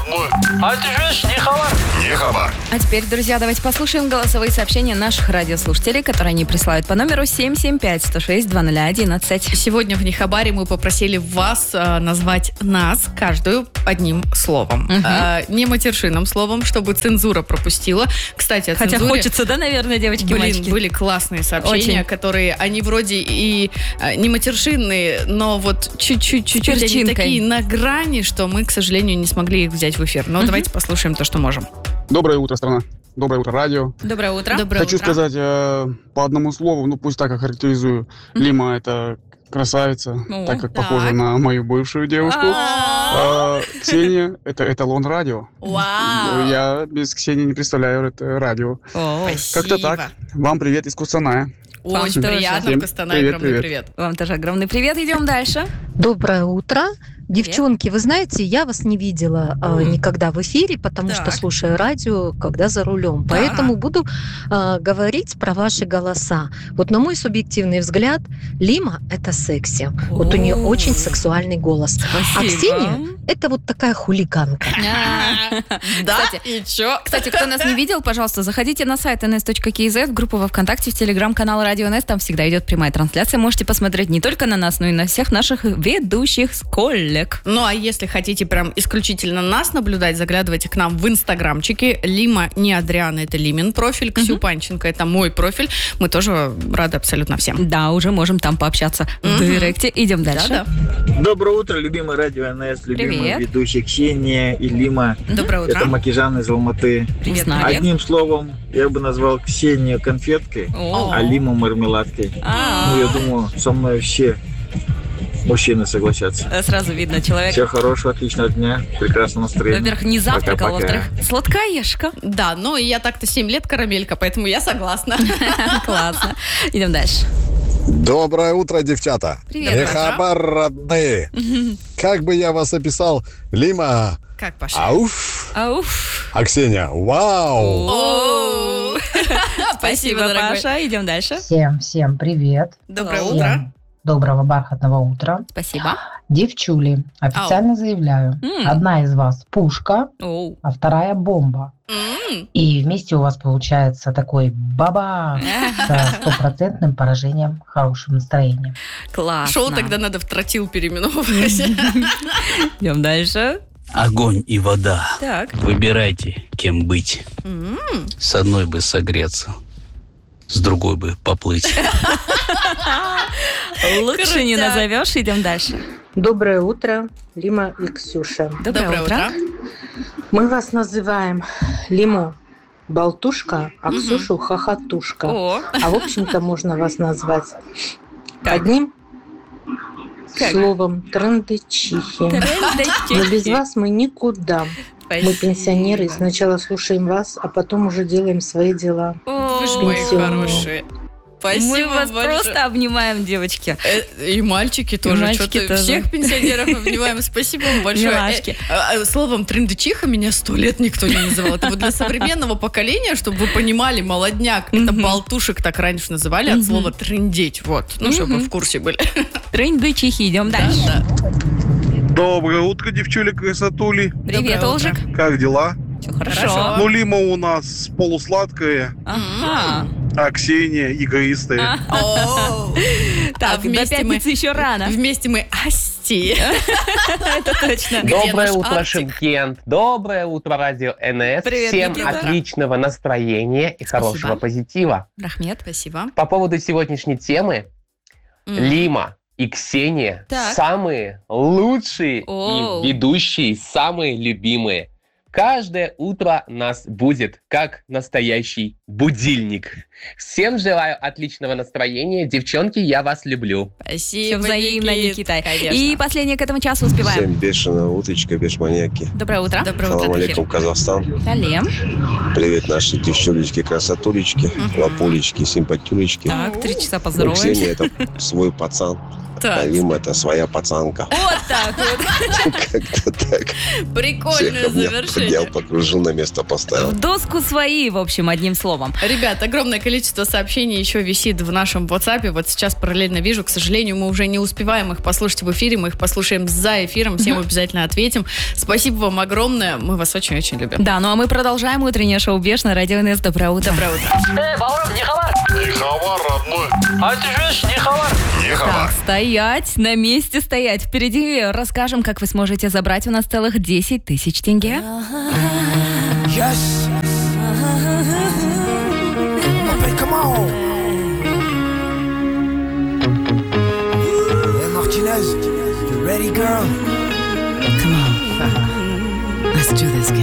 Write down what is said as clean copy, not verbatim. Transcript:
А ты же не хабар. Не хабар. А теперь, друзья, давайте послушаем голосовые сообщения наших радиослушателей, которые они присылают по номеру 775-106-2011. Сегодня в Нехабаре мы попросили вас назвать нас, каждую, одним словом. Не матершинным словом, чтобы цензура пропустила. Кстати, о Хотя цензуре... хочется, да, наверное, девочки и мальчики? Были классные сообщения, Очень. которые, они вроде и не матершинные, но вот чуть-чуть они перчинкой. такие на грани, что мы, к сожалению, не смогли их взять в эфир. Но давайте послушаем то, что можем. Доброе утро, страна. Доброе утро, радио. Доброе утро. Хочу сказать по одному слову, пусть так охарактеризую. Лима — это красавица, так как похожа на мою бывшую девушку. Ксения — это эталон радио. Вау! Я без Ксении не представляю это радио. Как-то так. Вам привет из Кустаная. Очень Тоже. приятно. Всем В Костанае огромный привет. Вам тоже огромный привет. Идем дальше. Доброе утро. Девчонки, вы знаете, я вас не видела никогда в эфире, потому что слушаю радио, когда за рулем. Поэтому буду говорить про ваши голоса. Вот на мой субъективный взгляд, Лима — это секси. Вот у нее очень сексуальный голос. А Ксения — это вот такая хулиганка. Да? И чё? Кстати, кто нас не видел, пожалуйста, заходите на сайт ns.kz, в группу во ВКонтакте, в телеграм-канал Радио НС. Там всегда идет прямая трансляция. Можете посмотреть не только на нас, но и на всех наших ведущих коллег. Ну, а если хотите прям исключительно нас наблюдать, заглядывайте к нам в инстаграмчике. Лима не Адриана, это Лимин профиль. Ксю Панченко, это мой профиль. Мы тоже рады абсолютно всем. Да, уже можем там пообщаться в директе. Идем дальше. Да. Доброе утро, любимый радио НС, любимые Привет. ведущие Ксения и Лима. Доброе утро. Это Макижан из Алматы. Привет. Знали. Одним словом, я бы назвал Ксению конфеткой, О. а Лиму мармеладкой. А. Я думаю, со мной все мужчины согласятся. Сразу видно человек. Всего хорошего, отличного дня, прекрасного настроения. Во-первых, не завтракал, Пока-пока. во-вторых, сладкоежка. Да, ну и я так-то 7 лет карамелька, поэтому я согласна. Классно. Идем дальше. Доброе утро, девчата. Привет. Не хабар, родные. Как бы я вас описал? Лима. Как, Паша? Ауф. Ауф. А Ксения. Вау. О. Спасибо, дорогой. Паша. Идем дальше. Всем привет. Доброе Всем утро. доброго бархатного утра. Спасибо. Девчули, официально заявляю, одна из вас пушка, Оу. а вторая бомба. И вместе у вас получается такой баба со стопроцентным поражением хорошим настроением. Классно. Шоу тогда надо в тротил переименовывать. Идем дальше. Огонь и вода. Так. Выбирайте, кем быть. С одной бы согреться, с другой бы поплыть. Лучше не назовешь. Идем дальше. Доброе утро, Лима и Ксюша. Доброе утро. Мы вас называем Лиму болтушка, а Ксюшу хохотушка. О. А в общем-то можно вас назвать Как? одним Как? словом трындычихи. Но без вас мы никуда. Мы пенсионеры, сначала слушаем вас, а потом уже делаем свои дела. Вы же мои Пенсионные. хорошие. Спасибо Мы вас большое. просто обнимаем, девочки. И мальчики тоже. мальчики Что-то тоже. всех пенсионеров обнимаем. Спасибо вам большое. Милашки. Словом трындычиха меня 100 лет никто не называл. Это вот для современного поколения, чтобы вы понимали, молодняк. Это болтушек так раньше называли от слова трындеть. Вот. Ну, чтобы вы в курсе были. Трынь-чихи. Идем дальше. Да. Доброе утро, девчули красотули. Привет, Доброе Олжик. Как дела? Все Хорошо. хорошо. Ну, Лима у нас полусладкая, Ага. а Ксения эгоистая. О. Так, А до вместе мы- пятницы еще рано. Вместе мы асти. Это точно. Где Доброе наш утро, Артик? Шимкент. Доброе утро, радио НС. Привет, Всем Никита. отличного настроения и хорошего позитива. Рахмет. Спасибо. По поводу сегодняшней темы, Лима и Ксения Так. самые лучшие Оу. и ведущие, самые любимые. Каждое утро нас будет как настоящий будильник. Всем желаю отличного настроения. Девчонки, я вас люблю. Спасибо, Все взаимно, Никит. Никита. Конечно. И последнее к этому часу успеваем. Всем бешеная уточка, без маньяки. Доброе утро. Доброе Салам утро, алейкум, Тахир. Казахстан. Салем. Привет, наши девчулечки, красотулечки, лапулечки, симпатюлечки. Так, 3 часа Ну, поздороваемся. Ксения — это свой пацан. Так. Лима — это своя пацанка. Вот так вот. Как-то так. Прикольное Всех меня завершение. поднял, покружил, на место поставил. В доску свои, в общем, одним словом. Ребят, огромное количество сообщений еще висит в нашем WhatsApp. Вот сейчас параллельно вижу. К сожалению, мы уже не успеваем их послушать в эфире. Мы их послушаем за эфиром. Всем обязательно ответим. Спасибо вам огромное. Мы вас очень-очень любим. Да, ну а мы продолжаем утреннее шоу «Беш» на Радио НС. Доброе утро. Доброе утро. Баур, не хавар. Не хавар, родной. А ты же не хавар. Не Так, стоять, на месте стоять. Впереди расскажем, как вы сможете забрать у нас целых 10 тысяч тенге. Yes. Come on. Hey, Martinez, you ready, girl? Come on. Let's do this,